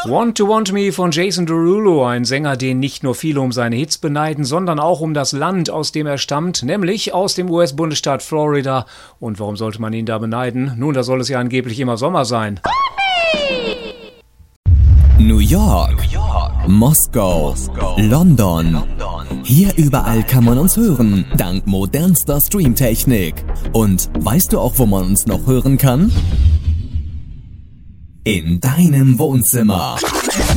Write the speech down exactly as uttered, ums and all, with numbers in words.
Want to Want Me von Jason Derulo, ein Sänger, den nicht nur viele um seine Hits beneiden, sondern auch um das Land, aus dem er stammt, nämlich aus dem U S-Bundesstaat Florida. Und warum sollte man ihn da beneiden? Nun, da soll es ja angeblich immer Sommer sein. New York, New York. Moskau, Moskau. London. London. Hier überall kann man uns hören, dank modernster Streamtechnik. Und weißt du auch, wo man uns noch hören kann? In deinem Wohnzimmer.